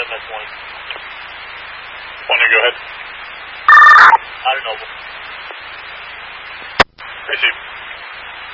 next morning. Wanna go ahead? I don't know. Receive.